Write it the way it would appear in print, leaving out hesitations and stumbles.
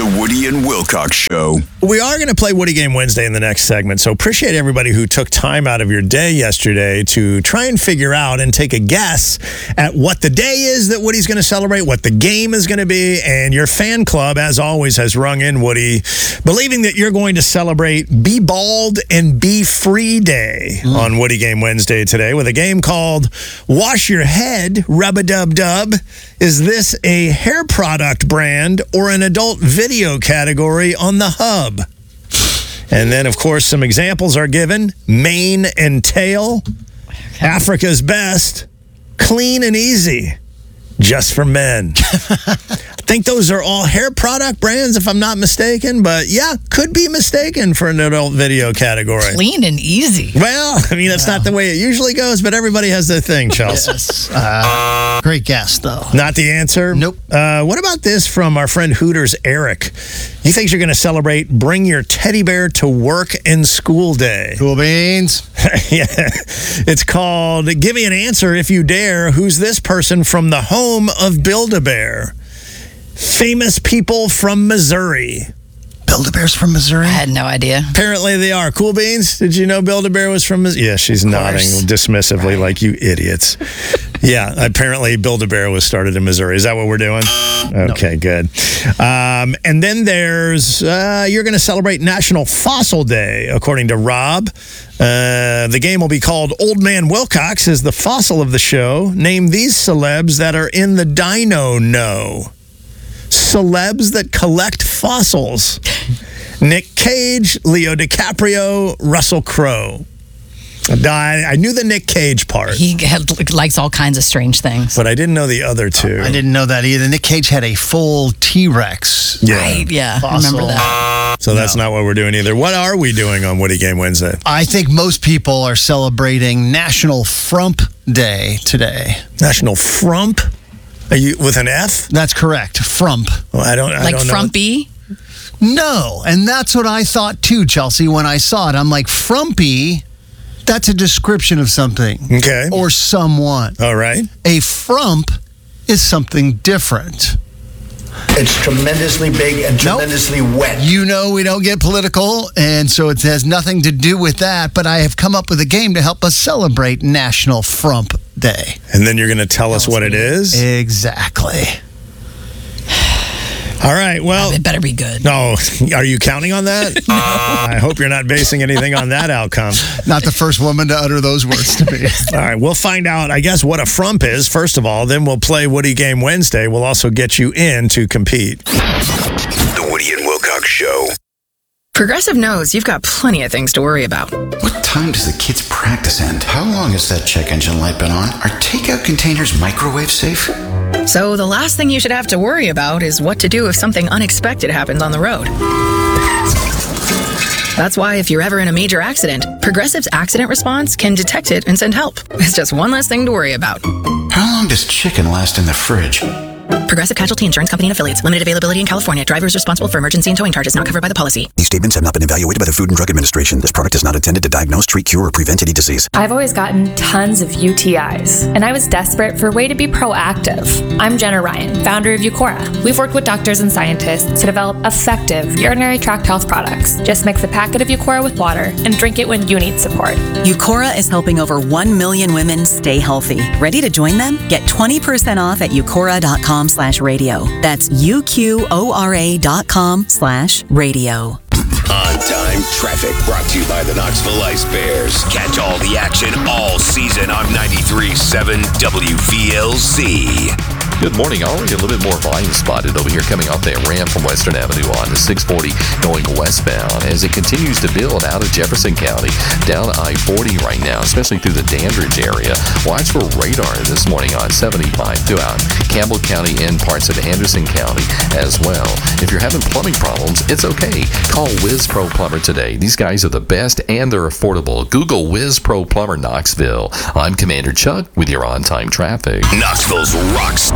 The Woody and Wilcox Show. We are going to play Woody Game Wednesday in the next segment, so appreciate everybody who took time out of your day yesterday to try and figure out and take a guess at what the day is that Woody's going to celebrate, what the game is going to be, and your fan club, as always, has rung in, Woody, believing that you're going to celebrate Be Bald and Be Free Day on Woody Game Wednesday today with a game called Wash Your Head, Rub-a-Dub-Dub. Is this a hair product brand or an adult video category on the hub? And then, of course, some examples are given. Mane and tail, Africa's best, clean and easy, just for men. I think those are all hair product brands, if I'm not mistaken. But, yeah, could be mistaken for an adult video category. Clean and easy. Well, I mean, that's not the way it usually goes, but everybody has their thing, Chelsea. Yes. Great guess, though. Not the answer? Nope. What about this from our friend Hooters, Eric? He thinks you're going to celebrate Bring Your Teddy Bear to Work and School Day. Cool beans. Yeah. It's called Give Me an Answer If You Dare. Who's this person from the home of Build-A-Bear? Famous people from Missouri. Build-A-Bear's from Missouri? I had no idea. Apparently they are. Cool beans? Did you know Build-A-Bear was from Missouri? Yeah, she's nodding dismissively like you idiots. Yeah, apparently Build-A-Bear was started in Missouri. Is that what we're doing? Okay, good. And then there's, you're going to celebrate National Fossil Day, according to Rob. The game will be called Old Man Wilcox is the fossil of the show. Name these celebs that are in the Dino Know. Celebs that collect fossils. Nick Cage, Leo DiCaprio, Russell Crowe. I knew the Nick Cage part. He likes all kinds of strange things. But I didn't know the other two. I didn't know that either. Nick Cage had a full T-Rex. Yeah. Right, yeah. I Fossil. remember that. So that's not what we're doing either. What are we doing on Woody Game Wednesday? I think most people are celebrating National Frump Day today. National Frump? Are you with an F? That's correct. Frump. Well, I don't Like know. frumpy? No, and that's what I thought too, Chelsea, when I saw it. I'm like, frumpy, that's a description of something. Okay. Or someone. All right. A frump is something different. It's tremendously big and tremendously wet. You know we don't get political, and so it has nothing to do with that, but I have come up with a game to help us celebrate National Frump Day. And then you're going to tell us what it is? Exactly. All right, well. It better be good. No, are you counting on that? No. I hope you're not basing anything on that outcome. Not the first woman to utter those words to me. All right, we'll find out, I guess, what a frump is, first of all. Then we'll play Woody Game Wednesday. We'll also get you in to compete. The Woody and Wilcox Show. Progressive knows you've got plenty of things to worry about. What time does the kids' practice end? How long has that check engine light been on? Are takeout containers microwave safe? So the last thing you should have to worry about is what to do if something unexpected happens on the road. That's why if you're ever in a major accident, Progressive's accident response can detect it and send help. It's just one less thing to worry about. How long does chicken last in the fridge? Progressive Casualty Insurance Company and Affiliates. Limited availability in California. Drivers responsible for emergency and towing charges not covered by the policy. These statements have not been evaluated by the Food and Drug Administration. This product is not intended to diagnose, treat, cure, or prevent any disease. I've always gotten tons of UTIs, and I was desperate for a way to be proactive. I'm Jenna Ryan, founder of Eucora. We've worked with doctors and scientists to develop effective urinary tract health products. Just mix a packet of Eucora with water and drink it when you need support. Eucora is helping over 1 million women stay healthy. Ready to join them? Get 20% off at eucora.com/radio. That's UQORA.com/radio. On-time traffic brought to you by the Knoxville Ice Bears. Catch all the action all season on 93.7 WVLZ. Good morning. Already a little bit more volume spotted over here coming off that ramp from Western Avenue on to 640 going westbound as it continues to build out of Jefferson County down to I-40 right now, especially through the Dandridge area. Watch for radar this morning on 75 throughout Campbell County and parts of Anderson County as well. If you're having plumbing problems, it's okay. Call Whiz Pro Plumber today. These guys are the best and they're affordable. Google Whiz Pro Plumber Knoxville. I'm Commander Chuck with your on-time traffic. Knoxville's rock star